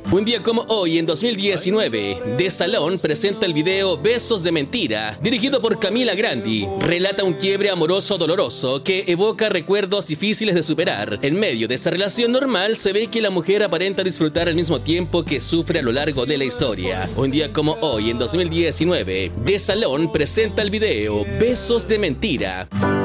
Un día como hoy, en 2019, The Salon presenta el video Besos de Mentira, dirigido por Camila Grandi. Relata un quiebre amoroso doloroso que evoca recuerdos difíciles de superar. En medio de esa relación normal, se ve que la mujer aparenta disfrutar al mismo tiempo que sufre a lo largo de la historia. Un día como hoy, en 2019, The Salon presenta el video Besos de Mentira.